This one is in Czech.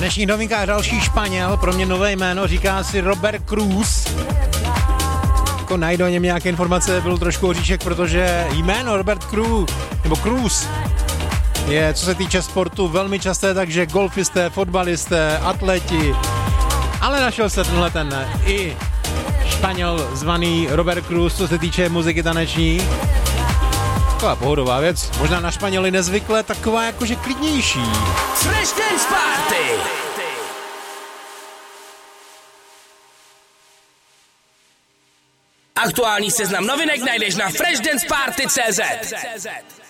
dnešních novinkách další Španěl, pro mě nové jméno, říká si Robert Cruz. Jako najdu o něm nějaké informace, byl trošku oříšek, protože jméno Robert Cruz, nebo Cruz, je, co se týče sportu, velmi časté, takže golfisté, fotbalisté, atleti, ale našel se tenhle ten i Španěl zvaný Robert Cruz, co se týče muziky taneční. Taková pohodová věc, možná na Španěli nezvykle, taková jakože klidnější. Freshdance Party! Aktuální seznam novinek najdeš na freshdanceparty.cz.